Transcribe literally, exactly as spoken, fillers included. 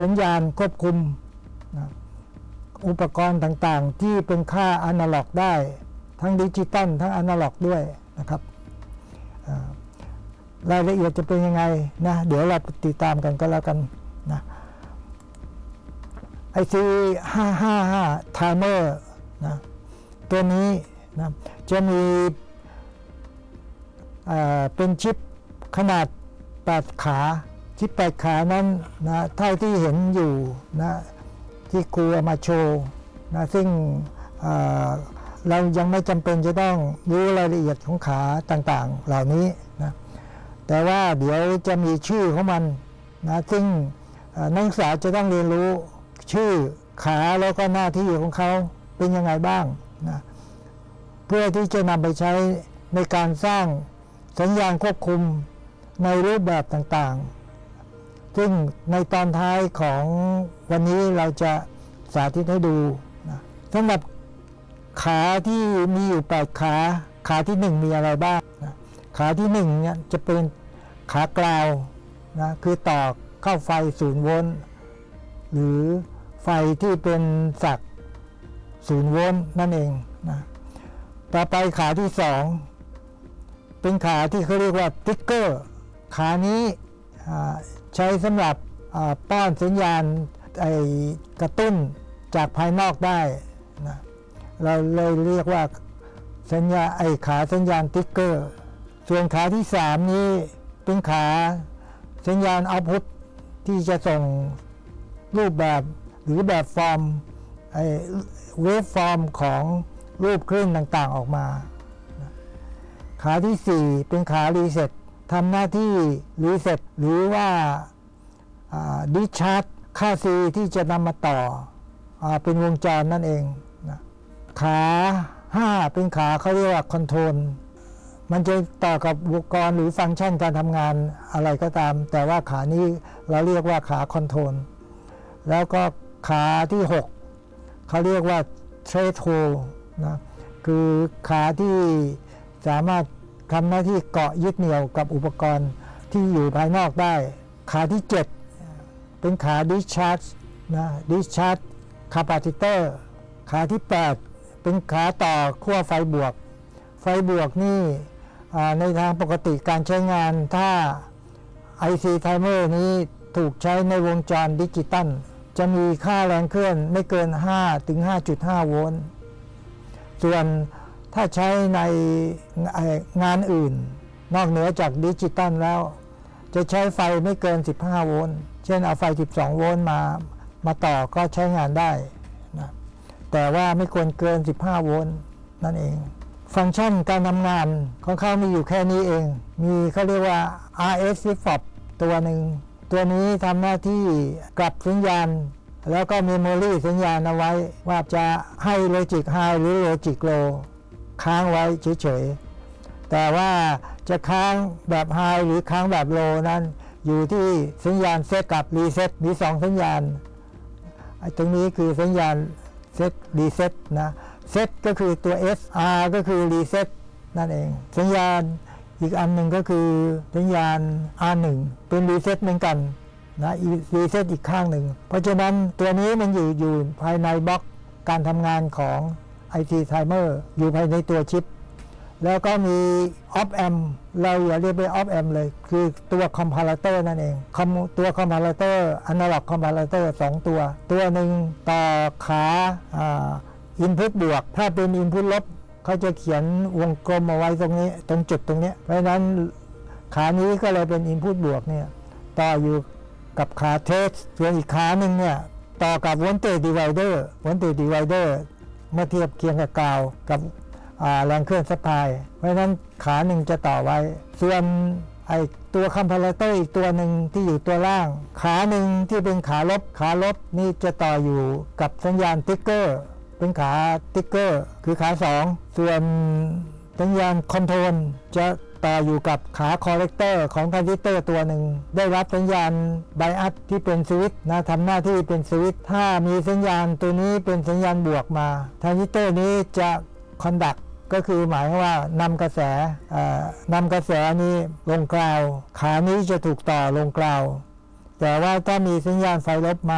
สัญญาณควบคุมนะอุปกรณ์ต่างๆที่เป็นค่าอนาล็อกได้ทั้งดิจิตอลทั้งอนาล็อกด้วยนะครับรายละเอียดจะเป็นยังไงนะเดี๋ยวเราติดตามกันก็แล้วกันนะ ไอ ซี ห้าห้าห้า Timer นะตัวนี้นะจะมีเป็นชิปขนาดแปดขาชิปแปดขานั้นนะเท่าที่เห็นอยู่นะที่ครูเอามาโชว์นะซึ่งเรายังไม่จำเป็นจะต้องรู้รายละเอียดของขาต่างๆเหล่านี้นะแต่ว่าเดี๋ยวจะมีชื่อของมันนะซึ่งนักศึกษาจะต้องเรียนรู้ชื่อขาแล้วก็หน้าที่ของเขาเป็นยังไงบ้างนะเพื่อที่จะนำไปใช้ในการสร้างสัญญาณควบคุมในรูปแบบต่างๆซึ่งในตอนท้ายของวันนี้เราจะสาธิตให้ดูนะสำหรับขาที่มีอยู่แปดขาขาที่หนึ่งมีอะไรบ้างนะขาที่หนึ่งเนี่ยจะเป็นขากราวนะคือต่อเข้าไฟศูนย์โวลต์หรือไฟที่เป็นสักศูนย์โวลต์นั่นเองนะต่อไปขาที่สองเป็นขาที่เขาเรียกว่าติ๊กเกอร์ขานี้ใช้สำหรับป้อนสัญญาณกระตุ้นจากภายนอกได้นะเราเลยเรียกว่าสัญญาไอขาสัญญาณติ๊กเกอร์ส่วนขาที่สามนี้เป็นขาสัญญาณเอาต์พุตที่จะส่งรูปแบบหรือแบบฟอร์มไอเวฟฟอร์มของรูปคลื่นต่างๆออกมาขาที่สี่เป็นขารีเซ็ตทำหน้าที่รีเซ็ตหรือว่าดิชาร์จค่าซีที่จะนำมาต่ออเป็นวงจรนั่นเองนะขาห้าเป็นขาเขาเรียกว่าคอนโทรลมันจะต่อกับอุปกรณ์หรือฟังก์ชันการทำงานอะไรก็ตามแต่ว่าขานี้เราเรียกว่าขาคอนโทรลแล้วก็ขาที่หกเขาเรียกว่าเทรดโฮนะคือขาที่สามารถทำหน้าที่เกาะยึดเหนี่ยวกับอุปกรณ์ที่อยู่ภายนอกได้ขาที่เจ็ดเป็นขา discharge นะ discharge capacitor ขาที่แปดเป็นขาต่อขั้วไฟบวกไฟบวกนี่ในทางปกติการใช้งานถ้า ไอ ซี Timer นี้ถูกใช้ในวงจรดิจิตอลจะมีค่าแรงเคลื่อนไม่เกิน ห้าถึงห้าจุดห้า โวลต์ส่วนถ้าใช้ในงานอื่นนอกเหนือจากดิจิตอลแล้วจะใช้ไฟไม่เกินสิบห้าโวลต์เช่นเอาไฟสิบสองโวลต์มามาต่อก็ใช้งานได้นะแต่ว่าไม่ควรเกินสิบห้าโวลต์นั่นเองฟังก์ชันการทำงานของเขามีอยู่แค่นี้เองมีเขาเรียกว่า อาร์ เอส Flip Flop ตัวหนึ่งตัวนี้ทำหน้าที่กลับสัญญาณแล้วก็เมมโมรี่สัญญาณเอาไว้ว่าจะให้โลจิกไฮหรือโลจิกโลค้างไว้เฉยๆแต่ว่าจะค้างแบบไฮหรือค้างแบบโลนั้นอยู่ที่สัญญาณเซตกับรีเซ็ตมีสองสัญญาณไอ้ตรงนี้คือสัญญาณเซตรีเซ็ตนะเซตก็คือตัว S R ก็คือรีเซ็ตนั่นเองสัญญาณอีกอันหนึ่งก็คือสัญญาณ อาร์ หนึ่ง เป็นรีเซ็ตเหมือนกันนะรีเซ็ตอีกข้างหนึ่งเพราะฉะนั้นตัวนี้มันอยู่อยู่ภายในบล็อกการทำงานของ ไอ ซี Timer อยู่ภายในตัวชิปแล้วก็มี op amp เราอย่าเรียกไป op amp เลยคือตัว comparator นั่นเองตัว comparator analog comparator สองตัวตัวหนึ่งต่อขา input บวกถ้าเป็น input ลบเขาจะเขียนวงกลมเอาไว้ตรงนี้ตรงจุดตรงนี้เพราะฉะนั้นขานี้ก็เลยเป็น input บวกเนี่ยต่ออยู่กับขา test ส่วนอีกขาหนึ่งเนี่ยต่อกับ voltage divider voltage divider เมื่อเทียบเคียงกับกาวกับแรงเคลื่อนซัพพลายเพราะฉะนั้นขาหนึ่งจะต่อไว้ส่วนไอตัวคอมพาราเตอร์อีกตัวหนึ่งที่อยู่ตัวล่างขาหนึ่งที่เป็นขาลบขาลบนี่จะต่ออยู่กับสัญญาณติ๊กเกอร์เป็นขาติ๊กเกอร์คือขาสองส่วนสัญญาณคอนโทรลจะต่ออยู่กับขาคอลเลกเตอร์ของทรานซิสเตอร์ตัวหนึ่งได้รับสัญญาณไบอัสที่เป็นสวิตช์นะทำหน้าที่เป็นสวิตช์ถ้ามีสัญญาณตัวนี้เป็นสัญญาณบวกมาทรานซิสเตอร์นี้จะคอนดักก็คือหมายว่านำกระแสนำกระแสนี้ลงกราวขานี้จะถูกต่อลงกราวแต่ว่าถ้ามีสัญญาณไฟลบมา